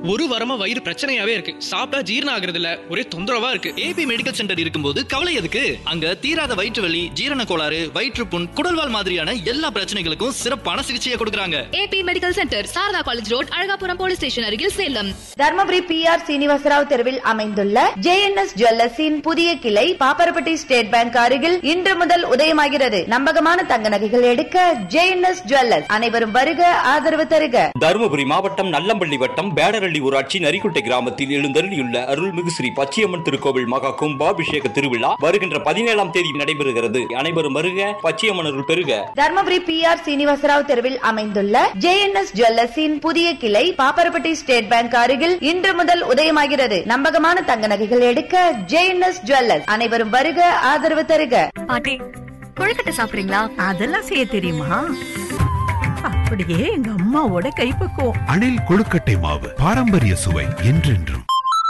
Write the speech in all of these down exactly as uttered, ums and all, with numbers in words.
ஒரு வாரமா வயிறு பிரச்சனையாவே இருக்கு. சாப்பிட்டா ஜீரணம் ஆகுறது இல்ல, ஒரே தொந்தரவா இருக்கு. ஏபி மெடிக்கல் சென்டர் இருக்கும்போது கவலை எதுக்கு? அங்க தீராத வயிற்று வலி, ஜீரண கோளாறு, வயிற்றுப்புண், குடல்வால் மாதிரியான எல்லா பிரச்சனைகளுக்கும் சிறப்பான சிகிச்சையை கொடுக்கறாங்க. AB medical centre, Saradha college road, Alagapuram police station அருகில், சேலம். தர்மபுரி பி ஆர் சீனிவாசராவ் தெருவில் அமைந்துள்ள ஜே என் எஸ் ஜுவல்லர்ஸின் புதிய கிளை பாப்பரப்பட்டி ஸ்டேட் பேங்க் அருகில் இன்று முதல் உதயமாகிறது. நம்பகமான தங்க நகைகள் எடுக்க ஜே என் எஸ் ஜுவல்லர்ஸ். அனைவரும் வருக, ஆதரவு தருக. தருமபுரி மாவட்டம் நல்லம்பள்ளி வட்டம் பேடரள்ளி ஊராட்சி நரிக்குட்டை கிராமத்தில் எழுந்தருளியுள்ள அருள்மிகு ஸ்ரீ பச்சையம்மன் திருக்கோவில் மகா கும்பாபிஷேக திருவிழா வருகின்ற பதினேழாம் தேதி நடைபெறுகிறது. அனைவரும் வருக, பச்சையம்மன் அருள் பெறுக. தர்மபுரி பி ஆர் சீனிவாசராவ் தெருவில் அமைந்துள்ள ஜே என் எஸ் ஜுவல்லர்ஸின் புதிய கிளை பாப்பரப்பட்டி ஸ்டேட் பேங்க் அருகில் இன்று முதல் உதயமாகிறது. நம்பகமான தங்க நகைகள் எடுக்க ஜே என் எஸ் ஜுவல்லர்ஸ். அனைவரும் வருக, ஆதரவு தருக. பாட்டி, கொழுக்கட்டை சாப்பிடுறீங்களா? அதெல்லாம் செய்ய தெரியுமா? அப்படியே எங்க அம்மாவோட கைப்பக்குவம். அணில் கொழுக்கட்டை மாவு, பாரம்பரிய சுவை என்றென்றும்.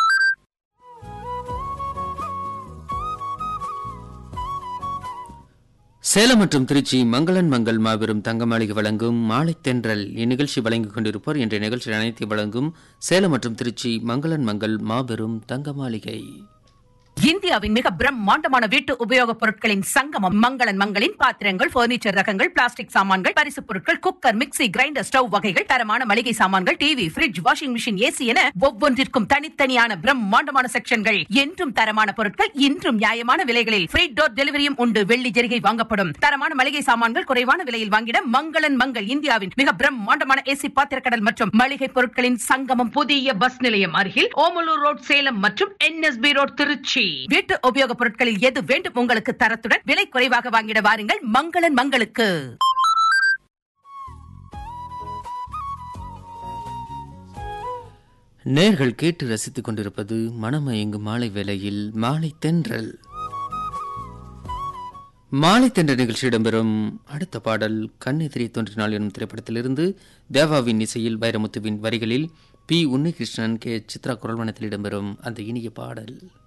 சேலம் மற்றும் திருச்சி மங்களன் மங்கள் மாபெரும் தங்கமாளிகை வழங்கும் மாலை தென்றல் இந்நிகழ்ச்சி வழங்கிக் கொண்டிருப்போர். இன்றைய நிகழ்ச்சி அனைத்து வழங்கும் சேலம் மற்றும் திருச்சி மங்களன் மங்கள் மாபெரும் தங்கமாளிகை. இந்தியாவின் மிக பிரம்மாண்டமான வீட்டு உபயோகப் பொருட்களின் சங்கமம் மங்களன் மங்களின் பாத்திரங்கள், பர்னிச்சர் ரகங்கள், பிளாஸ்டிக் சாமான்கள், பரிசு பொருட்கள், குக்கர், மிக்ஸி, கிரைண்டர், ஸ்டவ் வகைகள், தரமான மளிகை சாமான்கள், TV, fridge, washing machine, AC என ஒவ்வொன்றிற்கும் தனித்தனியான பிரம்மாண்டமான செக்ஷன்கள். என்றும் தரமான பொருட்கள், இன்றும் நியாயமான விலைகளில் ஃப்ரீ டோர் டெலிவரியும் உண்டு. வெள்ளி ஜெரிகை வாங்கப்படும். தரமான மளிகை சாமான்கள் குறைவான விலையில் வாங்கிட மங்களன் மங்கள். இந்தியாவின் மிக பிரம்மாண்டமான ஏசி பாத்திரக்கடல் மற்றும் மளிகை பொருட்களின் சங்கமம். புதிய பஸ் நிலையம் அருகில் ஓமலூர் ரோட், சேலம் மற்றும் N S B road, Trichy. வீட்டு உபயோகப் பொருட்களில் எது வேண்டும் உங்களுக்கு தரத்துடன் விலை குறைவாக வாங்கிட வாருங்கள் மங்களன் மங்களுக்கு. நேர்கள் கேட்டு ரசித்துக் கொண்டிருப்பது மனமயங்கும் மாலை வேளையில் மாலை தென்றல். மாலை தென்றல் நிகழ்ச்சி இடம்பெறும் அடுத்த பாடல் கண்ணெதிரே தோன்றினாள் எனும் திரைப்படத்திலிருந்து தேவாவின் இசையில் வைரமுத்துவின் வரிகளில் பி உன்னிகிருஷ்ணன் கே சித்ரா குரல்வனத்தில் இடம்பெறும் அந்த இனிய பாடல்.